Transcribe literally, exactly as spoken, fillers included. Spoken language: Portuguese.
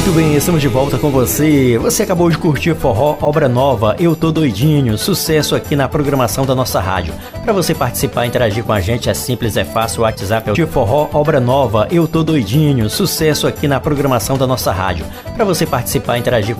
Muito bem, estamos de volta com você. Você acabou de curtir Forró Obra Nova, Eu Tô Doidinho, sucesso aqui na programação da nossa rádio. Para você participar e interagir com a gente é simples, é fácil, o WhatsApp é o Forró Obra Nova, Eu Tô Doidinho, sucesso aqui na programação da nossa rádio. Para você participar e interagir